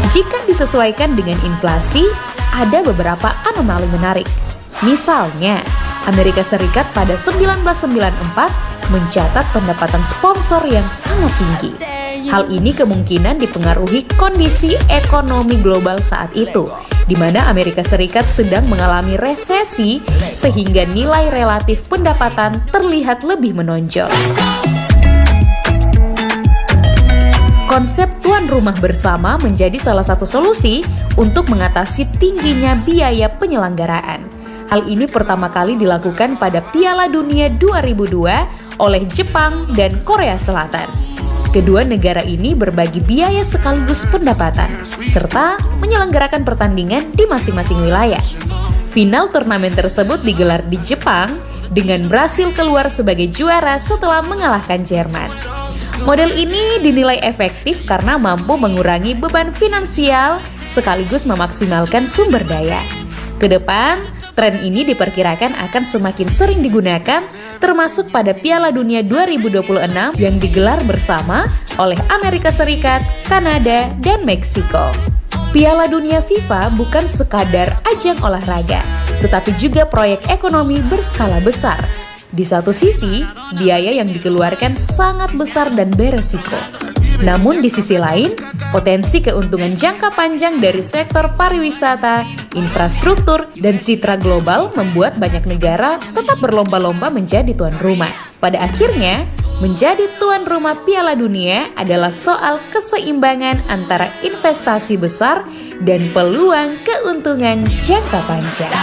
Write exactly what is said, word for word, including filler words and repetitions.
Jika disesuaikan dengan inflasi, ada beberapa anomali menarik. Misalnya, Amerika Serikat pada seribu sembilan ratus sembilan puluh empat mencatat pendapatan sponsor yang sangat tinggi. Hal ini kemungkinan dipengaruhi kondisi ekonomi global saat itu, di mana Amerika Serikat sedang mengalami resesi sehingga nilai relatif pendapatan terlihat lebih menonjol. Konsep tuan rumah bersama menjadi salah satu solusi untuk mengatasi tingginya biaya penyelenggaraan. Hal ini pertama kali dilakukan pada Piala Dunia dua ribu dua oleh Jepang dan Korea Selatan. Kedua negara ini berbagi biaya sekaligus pendapatan, serta menyelenggarakan pertandingan di masing-masing wilayah. Final turnamen tersebut digelar di Jepang dengan Brasil keluar sebagai juara setelah mengalahkan Jerman. Model ini dinilai efektif karena mampu mengurangi beban finansial sekaligus memaksimalkan sumber daya. Kedepan, tren ini diperkirakan akan semakin sering digunakan, termasuk pada Piala Dunia dua ribu dua puluh enam yang digelar bersama oleh Amerika Serikat, Kanada, dan Meksiko. Piala Dunia FIFA bukan sekadar ajang olahraga, tetapi juga proyek ekonomi berskala besar. Di satu sisi, biaya yang dikeluarkan sangat besar dan beresiko. Namun di sisi lain, potensi keuntungan jangka panjang dari sektor pariwisata, infrastruktur, dan citra global membuat banyak negara tetap berlomba-lomba menjadi tuan rumah. Pada akhirnya, menjadi tuan rumah Piala Dunia adalah soal keseimbangan antara investasi besar dan peluang keuntungan jangka panjang.